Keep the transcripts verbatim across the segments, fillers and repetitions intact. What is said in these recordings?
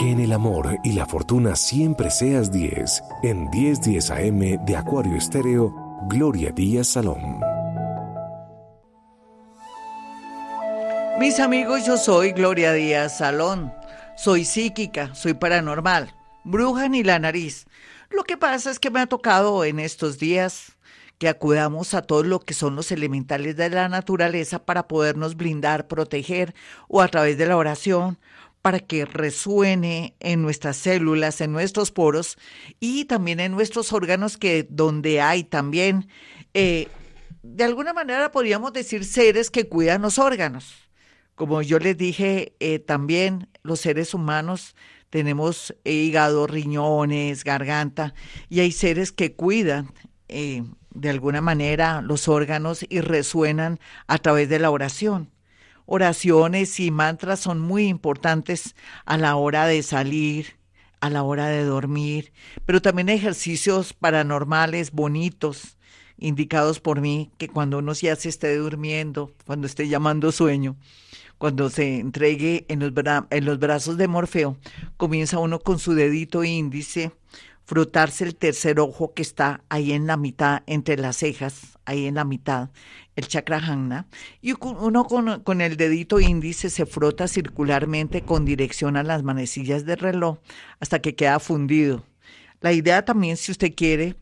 Que en el amor y la fortuna siempre seas diez. En diez diez A M de Acuario Estéreo, Gloria Díaz Salón. Mis amigos, yo soy Gloria Díaz Salón. Soy psíquica, soy paranormal, bruja ni la nariz. Lo que pasa es que me ha tocado en estos días que acudamos a todo lo que son los elementales de la naturaleza para podernos blindar, proteger, o a través de la oración, para que resuene en nuestras células, en nuestros poros y también en nuestros órganos, que donde hay también, eh, de alguna manera podríamos decir, seres que cuidan los órganos. Como yo les dije, eh, también los seres humanos tenemos hígado, riñones, garganta, y hay seres que cuidan eh, de alguna manera los órganos y resuenan a través de la oración. Oraciones y mantras son muy importantes a la hora de salir, a la hora de dormir, pero también ejercicios paranormales bonitos, indicados por mí, que cuando uno ya se esté durmiendo, cuando esté llamando sueño, cuando se entregue en los, bra- en los brazos de Morfeo, comienza uno con su dedito índice, frotarse el tercer ojo que está ahí en la mitad, entre las cejas, ahí en la mitad, el chakra Jhana, y uno con, con el dedito índice se frota circularmente con dirección a las manecillas del reloj hasta que queda fundido. La idea también, si usted quiere,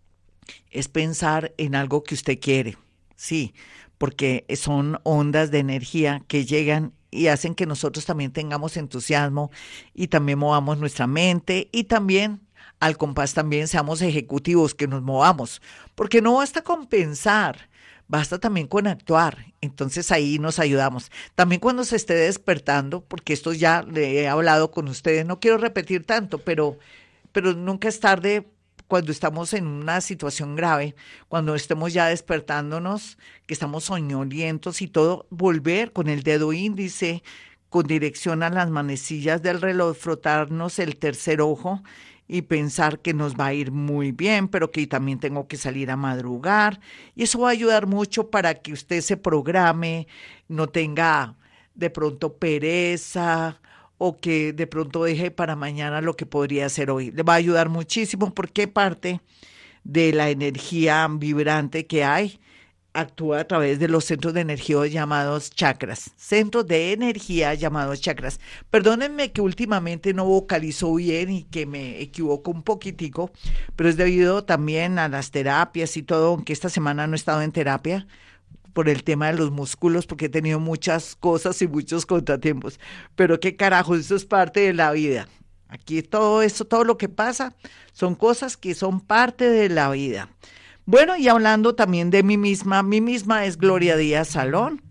es pensar en algo que usted quiere, sí, porque son ondas de energía que llegan y hacen que nosotros también tengamos entusiasmo y también movamos nuestra mente y también al compás también seamos ejecutivos, que nos movamos, porque no basta con pensar, basta también con actuar. Entonces ahí nos ayudamos. También cuando se esté despertando, porque esto ya le he hablado con ustedes, no quiero repetir tanto, pero, pero nunca es tarde cuando estamos en una situación grave, cuando estemos ya despertándonos, que estamos soñolientos y todo, volver con el dedo índice, con dirección a las manecillas del reloj, frotarnos el tercer ojo y pensar que nos va a ir muy bien, pero que también tengo que salir a madrugar. Y eso va a ayudar mucho para que usted se programe, no tenga de pronto pereza o que de pronto deje para mañana lo que podría hacer hoy. Le va a ayudar muchísimo porque parte de la energía vibrante que hay actúa a través de los centros de energía llamados chakras, centros de energía llamados chakras. Perdónenme que últimamente no vocalizo bien y que me equivoco un poquitico, pero es debido también a las terapias y todo, aunque esta semana no he estado en terapia por el tema de los músculos, porque he tenido muchas cosas y muchos contratiempos, pero qué carajo, eso es parte de la vida. Aquí todo eso, todo lo que pasa, son cosas que son parte de la vida. Bueno, y hablando también de mí misma, mí misma es Gloria Díaz Salón.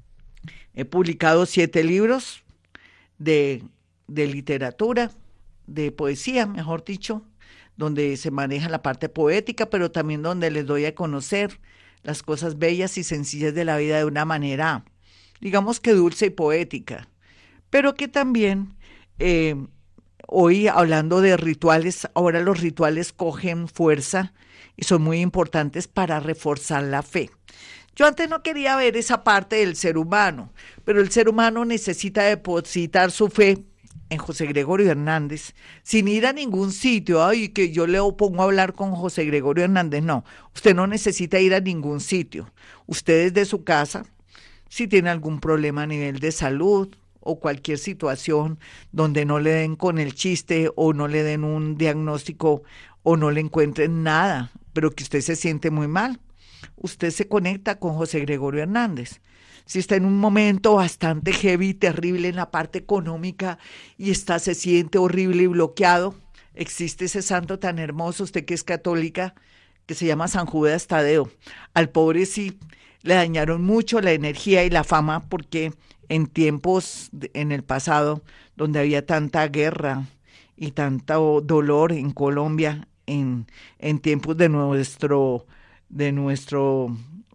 He publicado siete libros de, de literatura, de poesía, mejor dicho, donde se maneja la parte poética, pero también donde les doy a conocer las cosas bellas y sencillas de la vida de una manera, digamos que dulce y poética, pero que también... Eh, Hoy hablando de rituales, ahora los rituales cogen fuerza y son muy importantes para reforzar la fe. Yo antes no quería ver esa parte del ser humano, pero el ser humano necesita depositar su fe en José Gregorio Hernández, sin ir a ningún sitio. Ay, que yo le pongo a hablar con José Gregorio Hernández. No, usted no necesita ir a ningún sitio. Usted desde su casa, si tiene algún problema a nivel de salud, o cualquier situación donde no le den con el chiste o no le den un diagnóstico o no le encuentren nada, pero que usted se siente muy mal, usted se conecta con José Gregorio Hernández. Si está en un momento bastante heavy, terrible en la parte económica y está, se siente horrible y bloqueado, existe ese santo tan hermoso, usted que es católica, que se llama San Judas Tadeo. Al pobre sí le dañaron mucho la energía y la fama porque en tiempos, en el pasado, donde había tanta guerra y tanto dolor en Colombia, en, en tiempos de nuestro, de nuestro,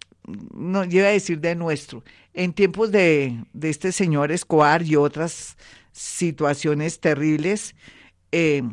no, yo iba a decir de nuestro, en tiempos de, de este señor Escobar y otras situaciones terribles, eh,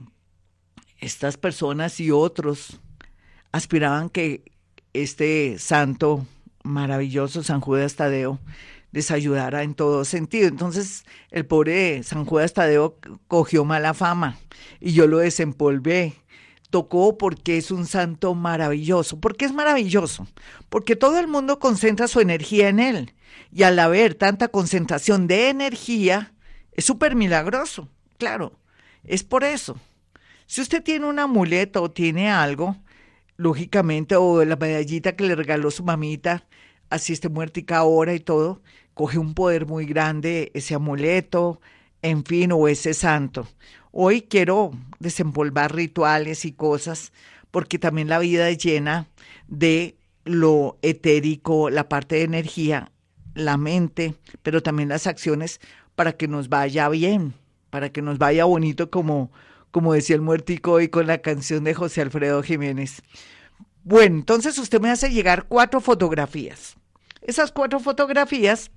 estas personas y otros aspiraban que este santo maravilloso, San Judas Tadeo, les ayudara en todo sentido. Entonces, el pobre San Judas Tadeo cogió mala fama y yo lo desempolvé. Tocó porque es un santo maravilloso. ¿Por qué es maravilloso? Porque todo el mundo concentra su energía en él. Y al haber tanta concentración de energía, es súper milagroso. Claro, es por eso. Si usted tiene un amuleto o tiene algo, lógicamente, o la medallita que le regaló su mamita, así esté muertica ahora y todo, coge un poder muy grande ese amuleto, en fin, o ese santo. Hoy quiero desempolvar rituales y cosas, porque también la vida es llena de lo etérico, la parte de energía, la mente, pero también las acciones para que nos vaya bien, para que nos vaya bonito, como, como decía el muertico hoy con la canción de José Alfredo Jiménez. Bueno, entonces usted me hace llegar cuatro fotografías. Esas cuatro fotografías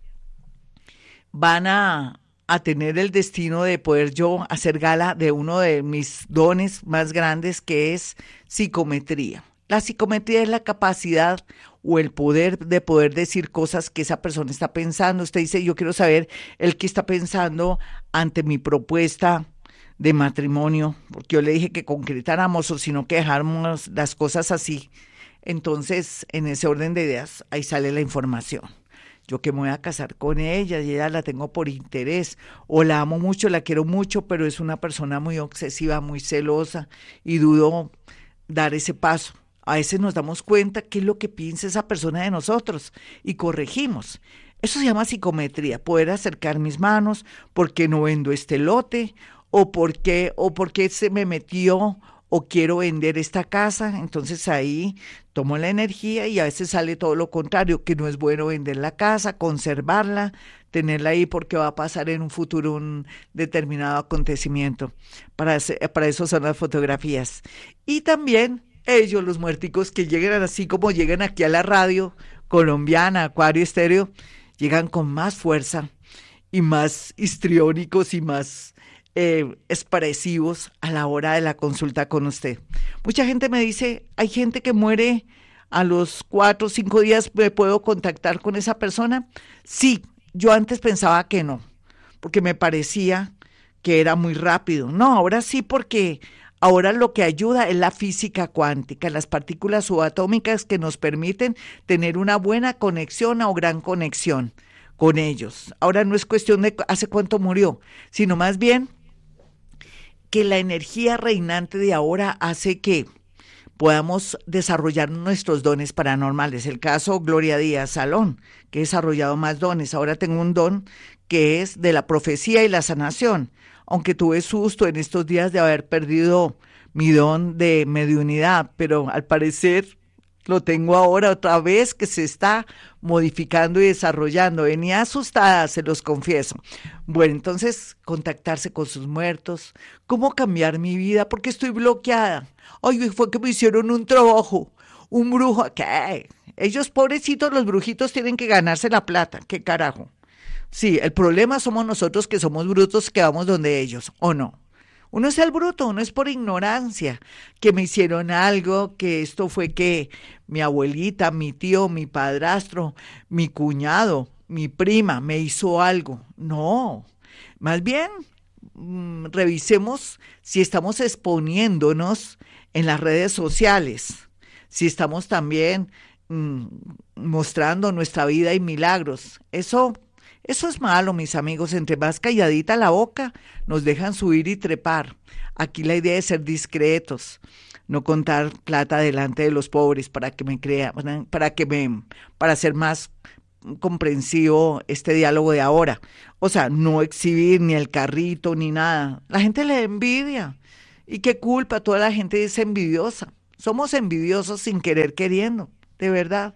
van a, a tener el destino de poder yo hacer gala de uno de mis dones más grandes, que es psicometría. La psicometría es la capacidad o el poder de poder decir cosas que esa persona está pensando. Usted dice, yo quiero saber el que está pensando ante mi propuesta de matrimonio, porque yo le dije que concretáramos o si no que dejáramos las cosas así. Entonces, en ese orden de ideas, ahí sale la información. Yo que me voy a casar con ella y ella la tengo por interés, o la amo mucho, la quiero mucho, pero es una persona muy obsesiva, muy celosa y dudo dar ese paso. A veces nos damos cuenta qué es lo que piensa esa persona de nosotros y corregimos. Eso se llama psicometría, poder acercar mis manos, ¿por qué no vendo este lote? ¿O por qué, o por qué se me metió o quiero vender esta casa? Entonces ahí tomo la energía y a veces sale todo lo contrario, que no es bueno vender la casa, conservarla, tenerla ahí porque va a pasar en un futuro un determinado acontecimiento. Para, para eso son las fotografías. Y también ellos, los muerticos, que llegan así como llegan aquí a la radio colombiana, Acuario Estéreo, llegan con más fuerza y más histriónicos y más eh, expresivos a la hora de la consulta con usted. Mucha gente me dice, hay gente que muere a los cuatro o cinco días, ¿me puedo contactar con esa persona? Sí, yo antes pensaba que no, porque me parecía que era muy rápido. No, ahora sí, porque ahora lo que ayuda es la física cuántica, las partículas subatómicas que nos permiten tener una buena conexión o gran conexión con ellos. Ahora no es cuestión de hace cuánto murió, sino más bien que la energía reinante de ahora hace que podamos desarrollar nuestros dones paranormales. El caso Gloria Díaz Salón, que he desarrollado más dones. Ahora tengo un don que es de la profecía y la sanación, aunque tuve susto en estos días de haber perdido mi don de mediunidad, pero al parecer lo tengo ahora otra vez, que se está modificando y desarrollando. Venía asustada, se los confieso. Bueno, entonces, contactarse con sus muertos, cómo cambiar mi vida, porque estoy bloqueada. Ay, fue que me hicieron un trabajo, un brujo. ¿Qué? Ellos, pobrecitos, los brujitos tienen que ganarse la plata. ¿Qué carajo? Sí, el problema somos nosotros, que somos brutos, que vamos donde ellos, ¿o no? Uno es el bruto, uno es por ignorancia, que me hicieron algo, que esto fue que mi abuelita, mi tío, mi padrastro, mi cuñado, mi prima me hizo algo. No, más bien mmm, revisemos si estamos exponiéndonos en las redes sociales, si estamos también mmm, mostrando nuestra vida y milagros. Eso... Eso es malo, mis amigos, entre más calladita la boca, nos dejan subir y trepar. Aquí la idea es ser discretos, no contar plata delante de los pobres para que me crean, para que me, para ser más comprensivo este diálogo de ahora. O sea, no exhibir ni el carrito ni nada. La gente le envidia. ¿Y qué culpa? Toda la gente es envidiosa. Somos envidiosos sin querer queriendo, de verdad.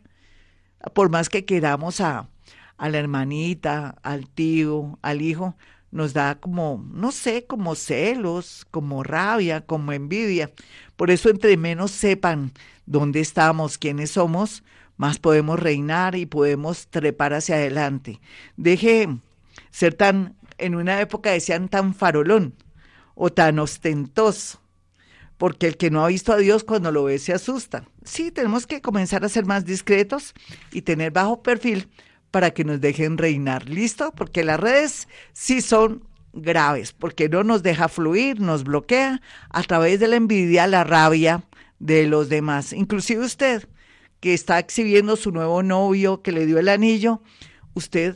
Por más que queramos a... a la hermanita, al tío, al hijo, nos da como, no sé, como celos, como rabia, como envidia. Por eso, entre menos sepan dónde estamos, quiénes somos, más podemos reinar y podemos trepar hacia adelante. Deje ser tan, en una época decían tan farolón o tan ostentoso, porque el que no ha visto a Dios cuando lo ve se asusta. Sí, tenemos que comenzar a ser más discretos y tener bajo perfil, para que nos dejen reinar. ¿Listo? Porque las redes sí son graves, porque no nos deja fluir, nos bloquea a través de la envidia, la rabia de los demás. Inclusive usted, que está exhibiendo su nuevo novio, que le dio el anillo, usted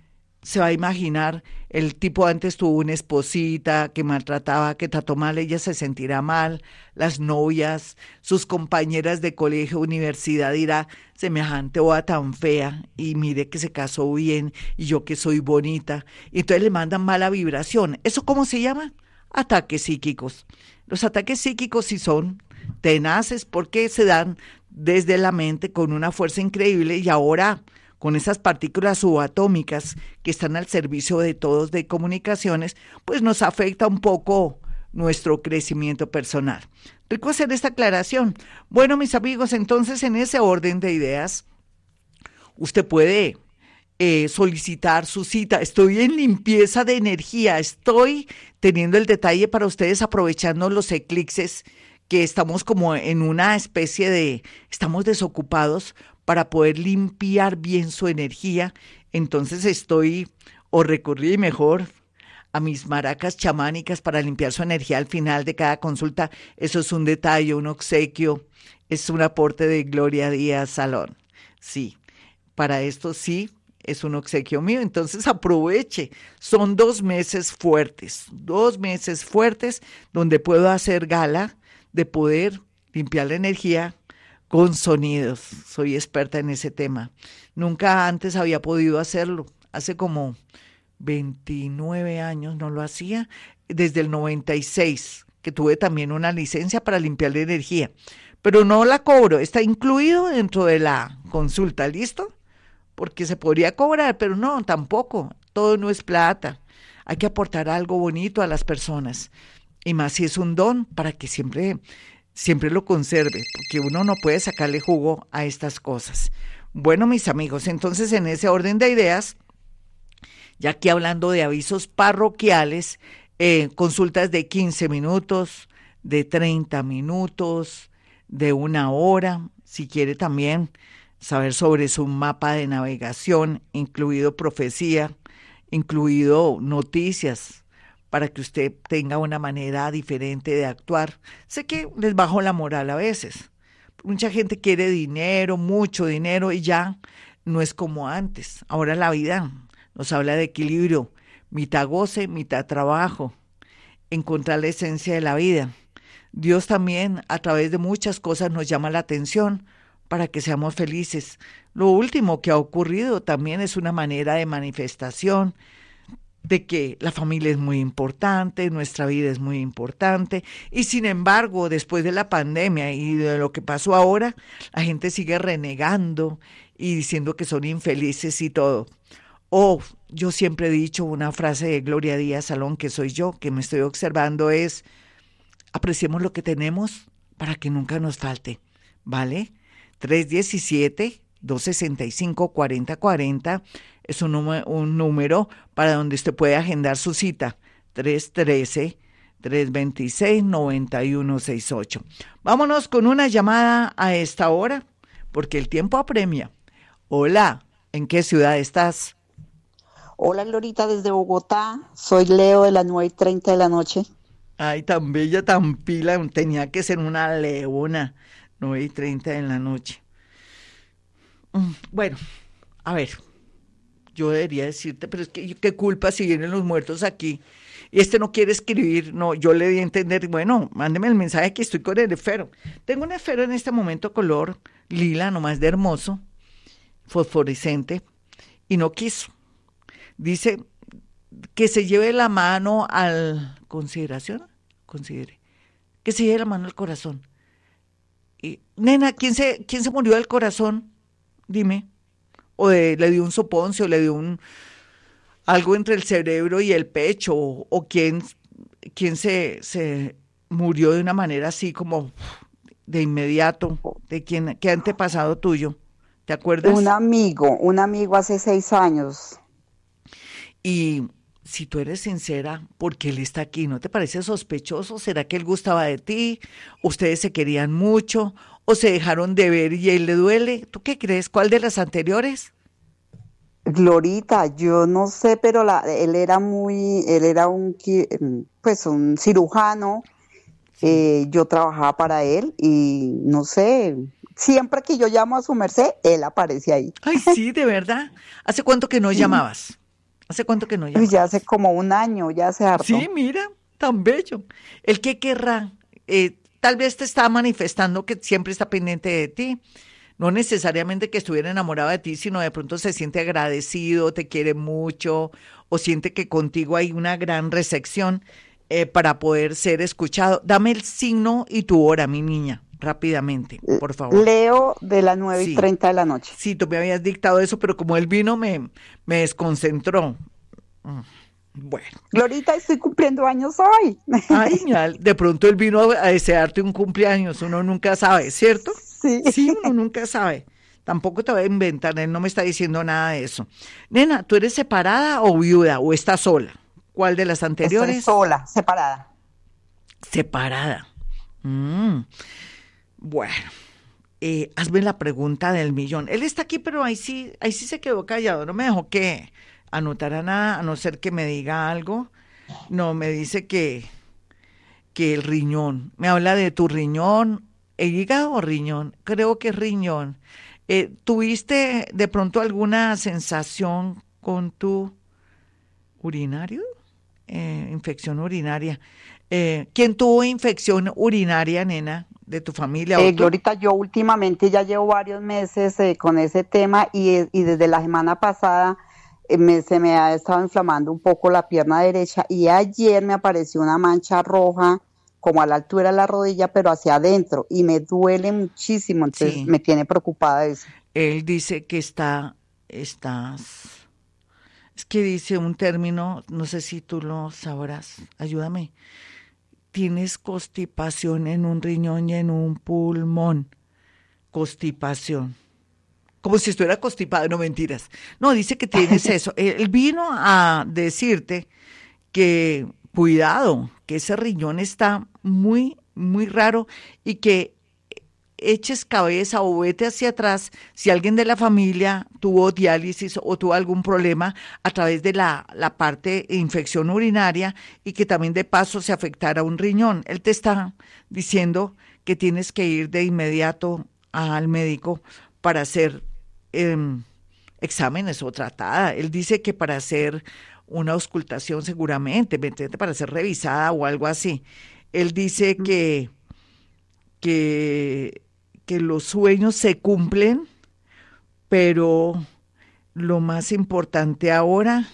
se va a imaginar, el tipo antes tuvo una esposita que maltrataba, que trató mal, ella se sentirá mal, las novias, sus compañeras de colegio, universidad dirá, semejante boda tan fea, y mire que se casó bien, y yo que soy bonita, y entonces le mandan mala vibración. ¿Eso cómo se llama? Ataques psíquicos. Los ataques psíquicos sí son tenaces porque se dan desde la mente con una fuerza increíble, y ahora con esas partículas subatómicas que están al servicio de todos de comunicaciones, pues nos afecta un poco nuestro crecimiento personal. Rico hacer esta aclaración. Bueno, mis amigos, entonces en ese orden de ideas, usted puede eh, solicitar su cita. Estoy en limpieza de energía, estoy teniendo el detalle para ustedes aprovechando los eclipses, que estamos como en una especie de, estamos desocupados para poder limpiar bien su energía. Entonces estoy, o recurrí mejor a mis maracas chamánicas para limpiar su energía al final de cada consulta. Eso es un detalle, un obsequio, es un aporte de Gloria Díaz Salón. Sí, para esto sí, es un obsequio mío, entonces aproveche. Son dos meses fuertes, dos meses fuertes donde puedo hacer gala de poder limpiar la energía con sonidos. Soy experta en ese tema. Nunca antes había podido hacerlo. Hace como veintinueve años no lo hacía, desde el noventa y seis, que tuve también una licencia para limpiar la energía. Pero no la cobro, está incluido dentro de la consulta, ¿listo? Porque se podría cobrar, pero no, tampoco. Todo no es plata. Hay que aportar algo bonito a las personas. Y más si es un don, para que siempre... siempre lo conserve, porque uno no puede sacarle jugo a estas cosas. Bueno, mis amigos, entonces en ese orden de ideas, ya que hablando de avisos parroquiales, eh, consultas de quince minutos, de treinta minutos, de una hora, si quiere también saber sobre su mapa de navegación, incluido profecía, incluido noticias, para que usted tenga una manera diferente de actuar. Sé que les bajo la moral a veces. Mucha gente quiere dinero, mucho dinero, y ya no es como antes. Ahora la vida nos habla de equilibrio, mitad goce, mitad trabajo, encontrar la esencia de la vida. Dios también a través de muchas cosas nos llama la atención para que seamos felices. Lo último que ha ocurrido también es una manera de manifestación de que la familia es muy importante, nuestra vida es muy importante, y sin embargo, después de la pandemia y de lo que pasó ahora, la gente sigue renegando y diciendo que son infelices y todo. O oh, yo siempre he dicho una frase de Gloria Díaz Salón, que soy yo, que me estoy observando, es: apreciemos lo que tenemos para que nunca nos falte, ¿vale? tres uno siete, dos seis cinco, cuatro cero cuatro cero es un número, un número para donde usted puede agendar su cita. tres uno tres, tres dos seis, nueve uno seis ocho. Vámonos con una llamada a esta hora, porque el tiempo apremia. Hola, ¿en qué ciudad estás? Hola, Glorita, desde Bogotá. Soy Leo, de las nueve y treinta de la noche. Ay, tan bella, tan pila. Tenía que ser una leona. nueve y treinta de la noche. Bueno, a ver, yo debería decirte, pero es que qué culpa si vienen los muertos aquí y este no quiere escribir. No, yo le di a entender, bueno, mándeme el mensaje que estoy con el esfero. Tengo un esfero en este momento color lila, nomás de hermoso, fosforescente, y no quiso. Dice que se lleve la mano al... ¿Consideración? Considere. Que se lleve la mano al corazón. Y, nena, ¿quién se, quién se murió del corazón? Dime. O de, le dio un soponcio, le dio un algo entre el cerebro y el pecho, o, o quién, quién se, se murió de una manera así como de inmediato, de quién, qué antepasado tuyo, ¿te acuerdas? Un amigo, un amigo hace seis años. Y si tú eres sincera, ¿por qué él está aquí? ¿No te parece sospechoso? ¿Será que él gustaba de ti? ¿Ustedes se querían mucho? ¿O se dejaron de ver y a él le duele? ¿Tú qué crees? ¿Cuál de las anteriores? Glorita, yo no sé, pero la, él era muy, él era un, qui- pues un cirujano. Sí. Eh, yo trabajaba para él y no sé, siempre que yo llamo a su merced, él aparece ahí. Ay, sí, de verdad. ¿Hace cuánto que no Sí, llamabas? ¿Hace cuánto que no uy, ya hace llamabas? como un año, ya hace Sí, harto. mira, tan bello. ¿El que querrá? Eh, tal vez te está manifestando que siempre está pendiente de ti. No necesariamente que estuviera enamorado de ti, sino de pronto se siente agradecido, te quiere mucho o siente que contigo hay una gran recepción eh, para poder ser escuchado. Dame el signo y tu hora, mi niña, rápidamente, L- por favor. Leo de las nueve y Sí, treinta de la noche. sí, tú me habías dictado eso, pero como él vino me, me desconcentró. Mm, Bueno. Glorita, estoy cumpliendo años hoy. Ay, mira, de pronto él vino a a desearte un cumpleaños, uno nunca sabe, ¿cierto? Sí. Sí, uno nunca sabe. Tampoco te voy a inventar, él no me está diciendo nada de eso. Nena, ¿tú eres separada o viuda o estás sola? ¿Cuál de las Estoy anteriores? sola, separada. Separada. Mm, bueno, eh, hazme la pregunta del millón. Él está aquí, pero ahí sí, ahí sí se quedó callado, no me dejó que anotara nada, a no ser que me diga algo. No, me dice que que el riñón. Me habla de tu riñón, el hígado o riñón. Creo que es riñón. Eh, ¿tuviste de pronto alguna sensación con tu urinario? Eh, infección urinaria. Eh, ¿quién tuvo infección urinaria, nena, de tu familia o Eh, tú? Glorita, yo últimamente ya llevo varios meses eh, con ese tema y, eh, y desde la semana pasada eh, me- se me ha estado inflamando un poco la pierna derecha y ayer me apareció una mancha roja como a la altura de la rodilla, pero hacia adentro y me duele muchísimo, entonces Sí, me tiene preocupada eso. él dice que está, estás, es que dice un término, no sé si tú lo sabrás, ayúdame. Tienes constipación en un riñón y en un pulmón. Constipación. Como si estuviera constipado, no mentiras. No, dice que tienes eso. Él vino a decirte que cuidado, que ese riñón está muy, muy raro y que eches cabeza o vete hacia atrás si alguien de la familia tuvo diálisis o tuvo algún problema a través de la, la parte de infección urinaria y que también de paso se afectara un riñón. Él te está diciendo que tienes que ir de inmediato al médico para hacer eh, exámenes o tratada. Él dice que para hacer una auscultación seguramente, ¿me entiendes? Para ser revisada o algo así. Él dice que que, que los sueños se cumplen, pero lo más importante ahora,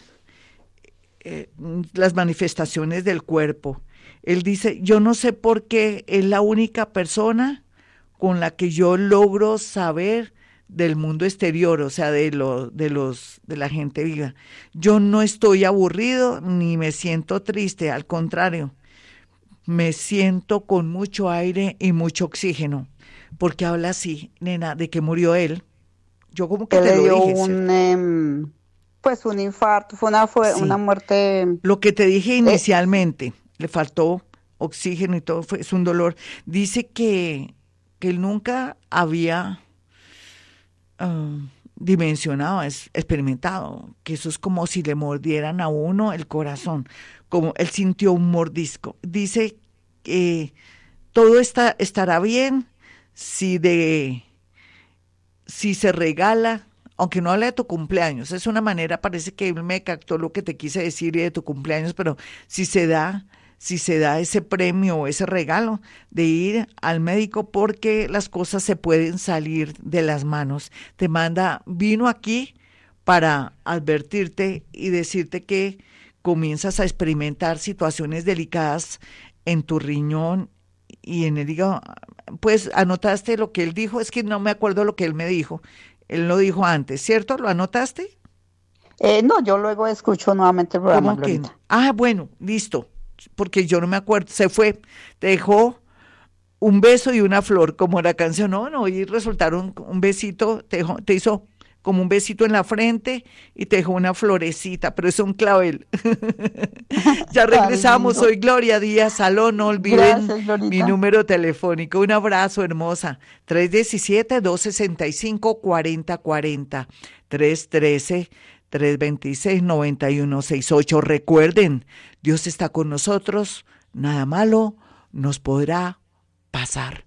eh, las manifestaciones del cuerpo. Él dice, yo no sé por qué es la única persona con la que yo logro saber del mundo exterior, o sea, de lo, de los, de la gente viva. Yo no estoy aburrido ni me siento triste, al contrario, me siento con mucho aire y mucho oxígeno, porque habla así, nena, de que murió él. Yo como que Él te le lo dio dije, un, ¿cierto? em, pues un infarto, fue una, fue una Sí, muerte, lo que te dije eh, inicialmente, le faltó oxígeno y todo, fue, es un dolor. Dice que, que él nunca había ah, dimensionado, es, experimentado, que eso es como si le mordieran a uno el corazón, como él sintió un mordisco. Dice que todo está, estará bien si de si se regala, aunque no habla de tu cumpleaños, es una manera, parece que él me captó lo que te quise decir de tu cumpleaños, pero si se da, si se da ese premio o ese regalo de ir al médico porque las cosas se pueden salir de las manos. Te manda, vino aquí para advertirte y decirte que comienzas a experimentar situaciones delicadas en tu riñón y en el hígado. Pues anotaste lo que él dijo, es que no me acuerdo lo que él me dijo. Él lo dijo antes, ¿cierto? ¿Lo anotaste? eh, no, yo luego escucho nuevamente el programa, ¿Cómo que? Glorita. Ah, bueno, listo, porque yo no me acuerdo, se fue, te dejó un beso y una flor, como la canción, no, no, y resultaron un besito, te, dejó- te hizo como un besito en la frente y te dejó una florecita, pero es un clavel. Ya Tan regresamos, lindo. soy Gloria Díaz Salón, no olviden Gracias, mi Glorita. número telefónico. Un abrazo, hermosa. tres uno siete, dos seis cinco, cuatro cero cuatro cero. tres uno tres, tres dos seis, nueve uno seis ocho. Recuerden, Dios está con nosotros, nada malo nos podrá pasar.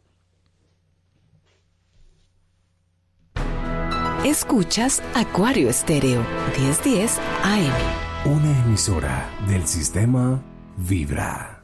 Escuchas Acuario Estéreo, diez diez A M. Una emisora del sistema Vibra.